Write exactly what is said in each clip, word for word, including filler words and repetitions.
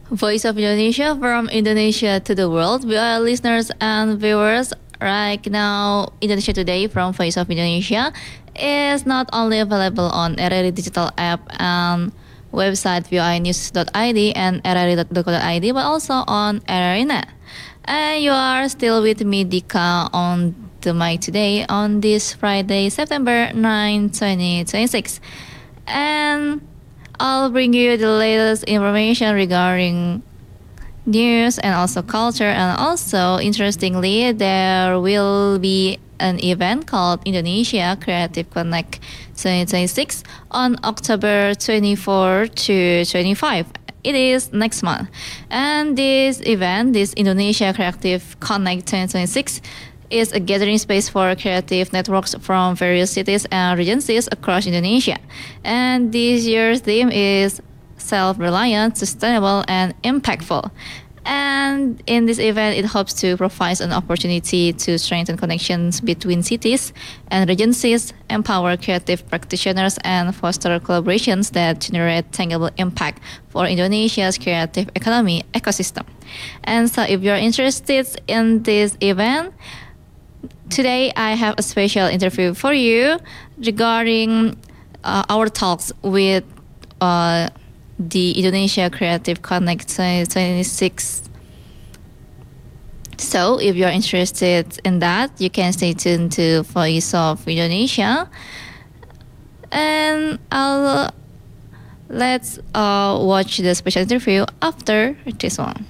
Voice of Indonesia from Indonesia to the world. We are listeners and viewers. Right now, Indonesia Today from Voice of Indonesia is not only available on R R I digital app and website v o i news dot i d and r r i dot co dot i d, but also on R R I Net. And you are still with me, Dika, on the mic today on this Friday, September ninth, twenty twenty-six. And I'll bring you the latest information regarding news and also culture. And also, interestingly, there will be an event called Indonesia Creative Connect twenty twenty-six on October twenty-fourth to twenty-fifth. It is next month. And this event, this Indonesia Creative Connect twenty twenty-six, is a gathering space for creative networks from various cities and regencies across Indonesia. And this year's theme is self-reliant, sustainable, and impactful. And in this event, it hopes to provide an opportunity to strengthen connections between cities and regencies, empower creative practitioners, and foster collaborations that generate tangible impact for Indonesia's creative economy ecosystem. And so if you're interested in this event, today I have a special interview for you regarding uh, our talks with uh, the Indonesia Creative Connect twenty twenty-six. So if you're interested in that, you can stay tuned to Voice of Indonesia. And I'll let's uh, watch the special interview after this one.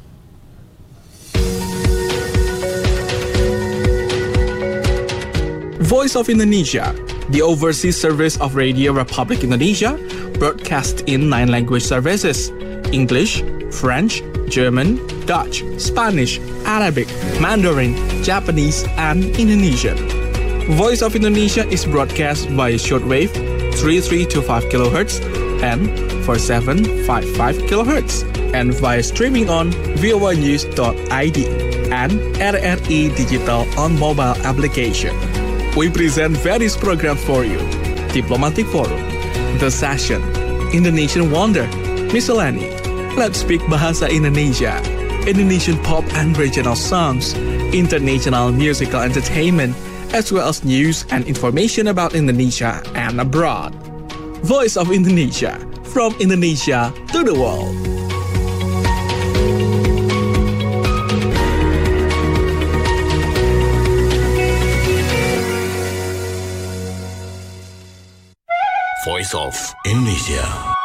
Voice of Indonesia, the overseas service of Radio Republic Indonesia, broadcast in nine language services: English, French, German, Dutch, Spanish, Arabic, Mandarin, Japanese, and Indonesian. Voice of Indonesia is broadcast by shortwave three three two five kilohertz and four seven five five kilohertz, and via streaming on v o i news dot i d and R R I Digital on mobile application. We present various programs for you: Diplomatic Forum, The Session, Indonesian Wonder, Miscellany, Let's Speak Bahasa Indonesia, Indonesian pop and regional songs, international musical entertainment, as well as news and information about Indonesia and abroad. Voice of Indonesia, from Indonesia to the world. Voice of Indonesia.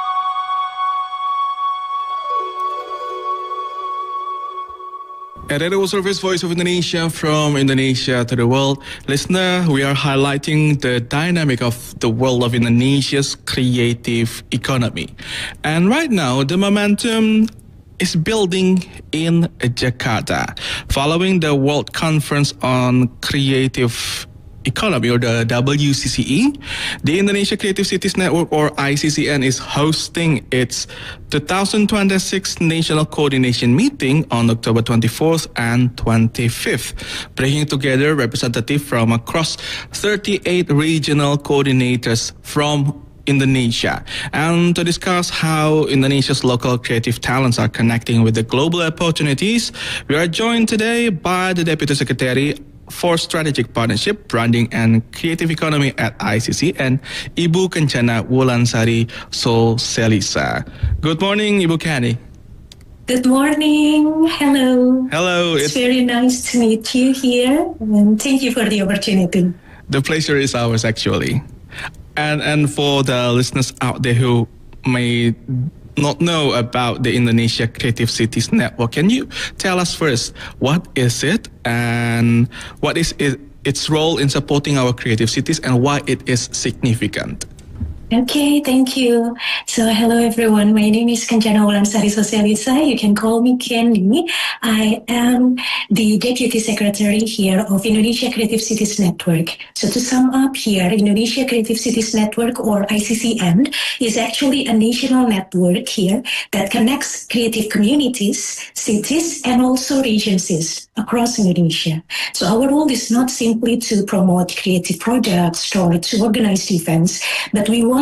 At Radio Service Voice of Indonesia from Indonesia to the world. Listener, we are highlighting the dynamic of the world of Indonesia's creative economy. And right now, the momentum is building in Jakarta. Following the World Conference on Creative Economy, or the W C C E, the Indonesia Creative Cities Network, or I C C N, is hosting its two thousand twenty-six National Coordination Meeting on October twenty-fourth and twenty-fifth, bringing together representatives from across thirty-eight regional coordinators from Indonesia, and to discuss how Indonesia's local creative talents are connecting with the global opportunities, we are joined today by the Deputy Secretary for Strategic Partnership, Branding and Creative Economy at I C C N, Ibu Kencana Wulansari Soselisa. Good morning, Ibu Kenny. Good morning. Hello. Hello. It's, it's very nice to meet you here, and thank you for the opportunity. The pleasure is ours, actually. And and for the listeners out there who may not know about the Indonesia Creative Cities Network, can you tell us first, what is it and what is it, its role in supporting our creative cities and why it is significant? Okay, thank you. So, hello everyone. My name is Kencana Wulansari Soselisa. You can call me Kenny. I am the Deputy Secretary here of Indonesia Creative Cities Network. So, to sum up here, Indonesia Creative Cities Network, or I C C N, is actually a national network here that connects creative communities, cities, and also regencies across Indonesia. So, our role is not simply to promote creative projects or to organize events, but we want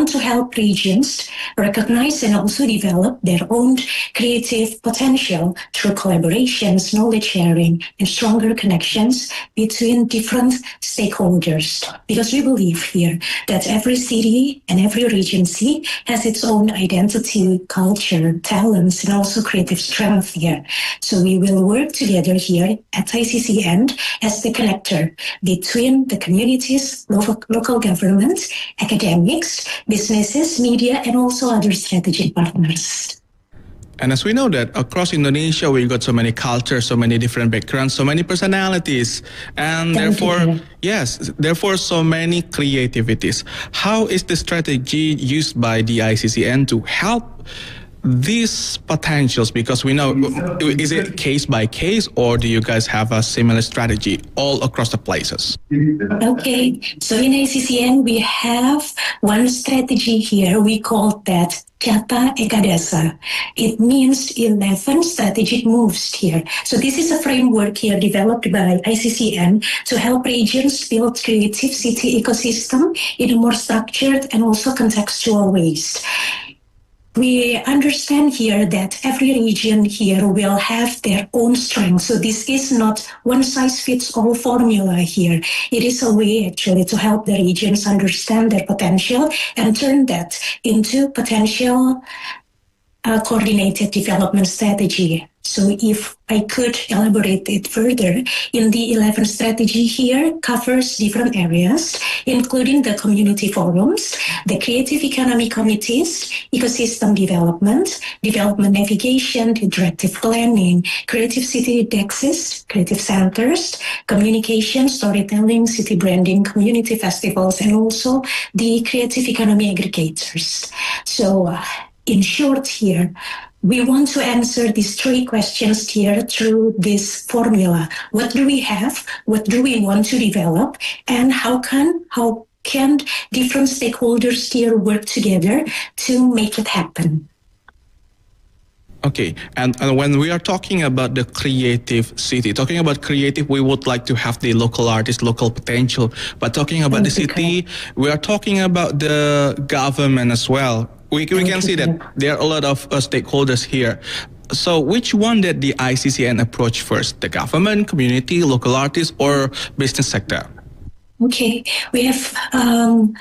want to help regions recognize and also develop their own creative potential through collaborations, knowledge sharing, and stronger connections between different stakeholders. Because we believe here that every city and every regency has its own identity, culture, talents, and also creative strength here. So we will work together here at I C C N as the connector between the communities, local, local government, academics, businesses, media, and also other strategic partners. And as we know that across Indonesia, we got so many cultures, so many different backgrounds, so many personalities, and Thank therefore, you. yes, therefore so many creativities. How is the strategy used by the I C C N to help these potentials? Because we know, is it case by case, or do you guys have a similar strategy all across the places? Okay, so in I C C N, we have one strategy here. We call that Jata Ekadasa. It means eleven strategic moves here. So this is a framework here developed by I C C N to help regions build creative city ecosystem in a more structured and also contextual ways. We understand here that every region here will have their own strength. So this is not one size fits all formula here. It is a way actually to help the regions understand their potential and turn that into potential uh, coordinated development strategy. So if I could elaborate it further, in the eleven strategy here covers different areas, including the community forums, the creative economy committees, ecosystem development, development navigation, interactive planning, creative city indexes, creative centers, communication, storytelling, city branding, community festivals, and also the creative economy aggregators. So uh, in short here, we want to answer these three questions here through this formula. What do we have? What do we want to develop? And how can how can different stakeholders here work together to make it happen? Okay, and, and when we are talking about the creative city, talking about creative, we would like to have the local artists, local potential. But talking about the city, we are talking about the government as well. We, we can see that there are a lot of uh, stakeholders here. So which one did the I C C N approach first? The government, community, local artists, or business sector? Okay, we have um,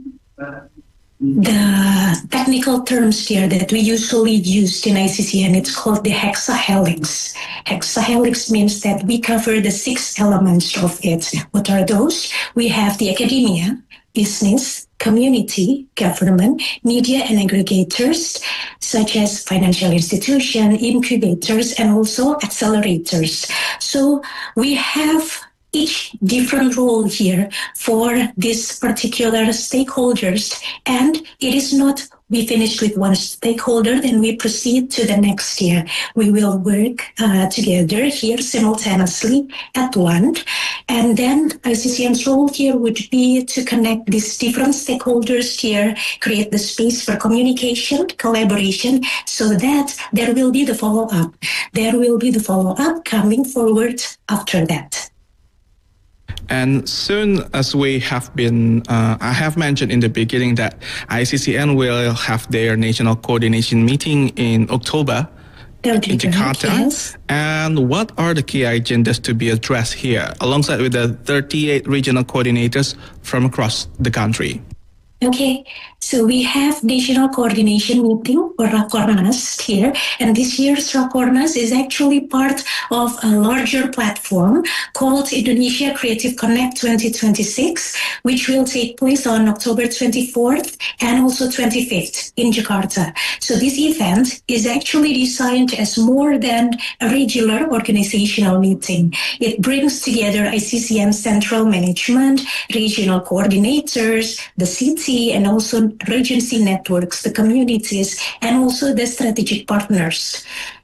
the technical terms here that we usually use in I C C N. It's called the hexahelix. Hexahelix means that we cover the six elements of it. What are those? We have the academia, business, community, government, media, and aggregators, such as financial institution, incubators, and also accelerators. So we have each different role here for these particular stakeholders, and it is not we finish with one stakeholder, then we proceed to the next year. We will work uh, together here simultaneously at one. And then I C C N's role here would be to connect these different stakeholders here, create the space for communication, collaboration, so that there will be the follow-up. There will be the follow-up coming forward after that. And soon as we have been, uh, I have mentioned in the beginning that I C C N will have their national coordination meeting in October in Jakarta. Yes. And what are the key agendas to be addressed here, alongside with the thirty-eight regional coordinators from across the country? Okay, so we have national coordination meeting or Rakornas here, and this year's Rakornas is actually part of a larger platform called Indonesia Creative Connect twenty twenty-six, which will take place on October twenty-fourth and also twenty-fifth in Jakarta. So this event is actually designed as more than a regular organizational meeting. It brings together I C C N central management, regional coordinators, the city, and also regency networks, the communities, and also the strategic partners.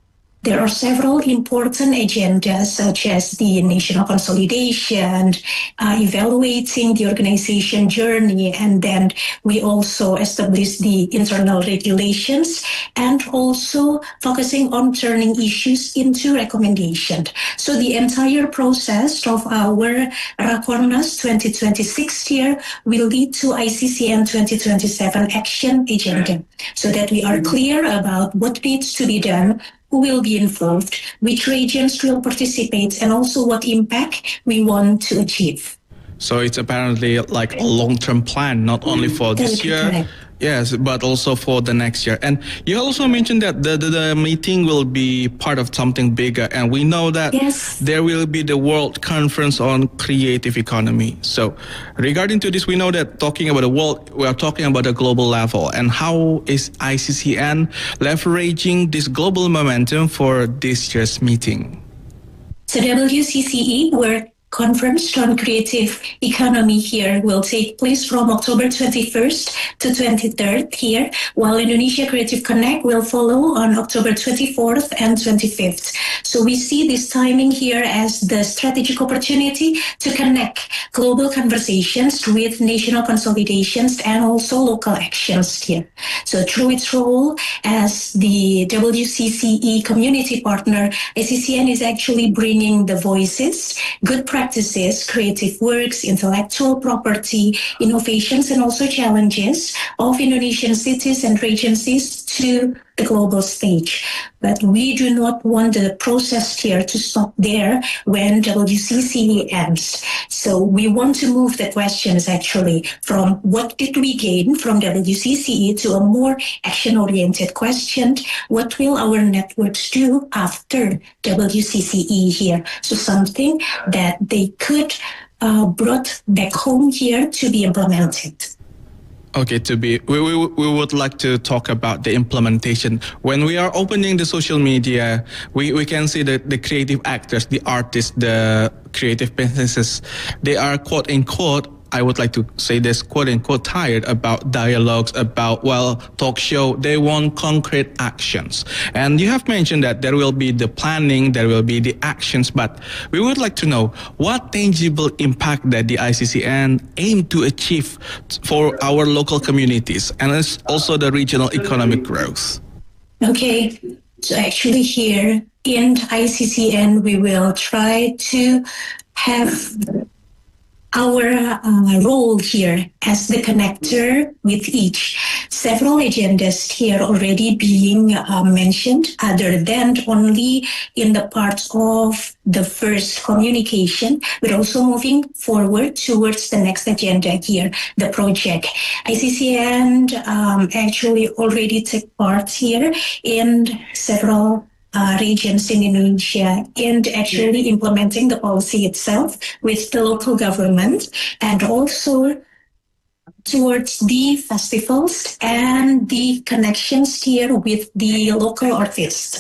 there are several important agendas such as the national consolidation, uh, evaluating the organization journey, and then we also establish the internal regulations and also focusing on turning issues into recommendations. So the entire process of our Rakornas twenty twenty-six year will lead to I C C N twenty twenty-seven action agenda so that we are clear about what needs to be done, who will be involved, which regions will participate, and also what impact we want to achieve. So it's apparently like a long-term plan, not only for this year, correct. yes, but also for the next year. And you also mentioned that the, the, the meeting will be part of something bigger, and we know that Yes. there will be the World Conference on Creative Economy. So regarding to this, we know that talking about the world, we are talking about a global level, and how is I C C N leveraging this global momentum for this year's meeting? So W C C E, World Conference on Creative Economy here will take place from October twenty-first to twenty-third here, while Indonesia Creative Connect will follow on October twenty-fourth and twenty-fifth. So we see this timing here as the strategic opportunity to connect global conversations with national consolidations and also local actions here. So through its role as the W C C E community partner, I C C N is actually bringing the voices, good practices, creative works, intellectual property, innovations, and also challenges of Indonesian cities and agencies to the global stage. But we do not want the process here to stop there when W C C E ends. So we want to move the questions actually from what did we gain from W C C E to a more action-oriented question. What will our networks do after W C C E here? So something that they could uh, brought back home here to be implemented. Okay, to be, we, we, we would like to talk about the implementation. When we are opening the social media, we, we can see that the creative actors, the artists, the creative businesses, they are quote unquote, I would like to say this, quote unquote, tired about dialogues, about, well, talk show. They want concrete actions. And you have mentioned that there will be the planning, there will be the actions, but we would like to know what tangible impact that the I C C N aim to achieve for our local communities and also the regional economic growth. Okay, so actually here in I C C N, we will try to have our uh, role here as the connector with each. Several agendas here already being uh, mentioned other than only in the part of the first communication, but also moving forward towards the next agenda here, the project. I C C N um, actually already took part here in several Uh, regions in Indonesia and actually implementing the policy itself with the local government and also towards the festivals and the connections here with the local artists.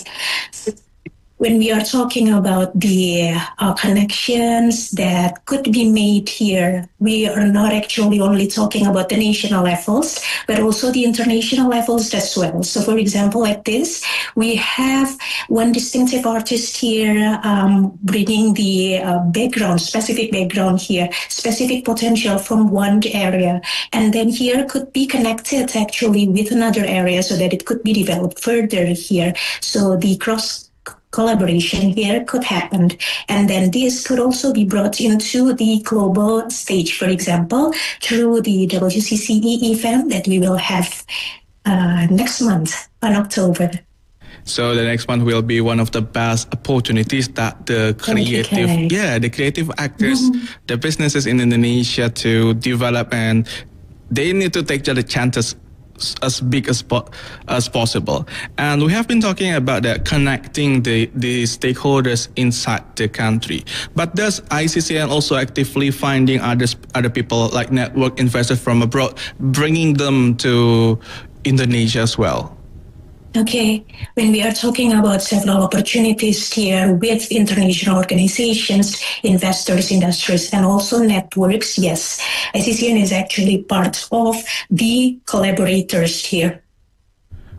When we are talking about the uh, connections that could be made here, we are not actually only talking about the national levels, but also the international levels as well. So for example, like this, we have one distinctive artist here um, bringing the uh, background, specific background here, specific potential from one area. And then here could be connected actually with another area so that it could be developed further here. So the cross collaboration here could happen. And then this could also be brought into the global stage, for example, through the W C C E event that we will have uh, next month on October. So the next one will be one of the best opportunities that the creative, Okay. yeah, the creative actors, mm-hmm. the businesses in Indonesia to develop, and they need to take the chances as big as po- as possible. And we have been talking about that, connecting the, the stakeholders inside the country. But does I C C N also actively finding others, other people like network investors from abroad, bringing them to Indonesia as well? Okay, when we are talking about several opportunities here with international organizations, investors, industries, and also networks, yes, I C C N is actually part of the collaborators here.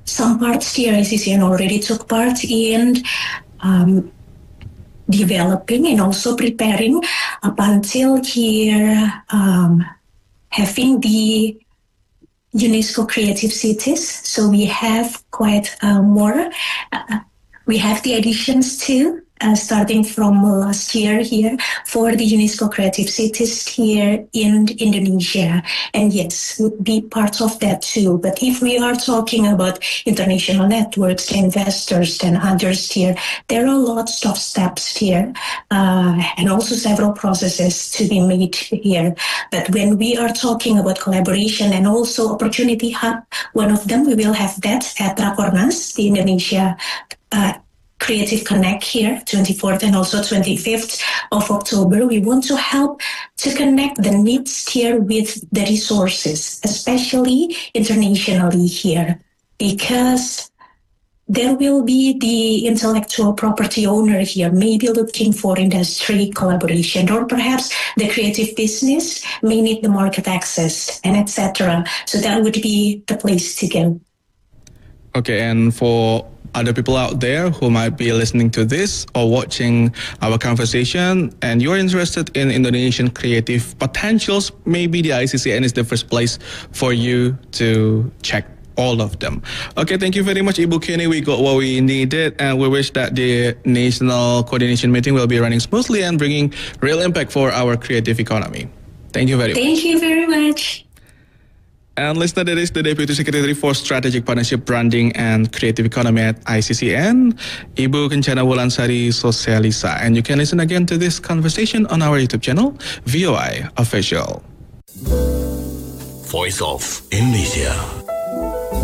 some parts here I C C N already took part in um, developing and also preparing up until here um, having the UNESCO Creative Cities. So we have quite uh, more. Uh, we have the additions too. Uh, starting from last year here for the UNESCO Creative Cities here in Indonesia. And yes, would be part of that too. But if we are talking about international networks, investors and others here, there are lots of steps here uh, and also several processes to be made here. But when we are talking about collaboration and also Opportunity Hub, one of them, we will have that at Rakornas, the Indonesia uh, Creative Connect here, twenty-fourth and also twenty-fifth of October. We want to help to connect the needs here with the resources, especially internationally here, because there will be the intellectual property owner here, maybe looking for industry collaboration, or perhaps the creative business may need the market access and et cetera. So that would be the place to go. Okay, and for other people out there who might be listening to this or watching our conversation and you're interested in Indonesian creative potentials, maybe the I C C N is the first place for you to check all of them. Okay, thank you very much, Ibu Kenny. We got what we needed, and we wish that the national coordination meeting will be running smoothly and bringing real impact for our creative economy. Thank you very much. Thank you very much. And listener, that is the Deputy Secretary for Strategic Partnership, Branding and Creative Economy at I C C N, Ibu Kencana Wulansari Sosialisa. And you can listen again to this conversation on our YouTube channel, V O I Official. Voice of Indonesia.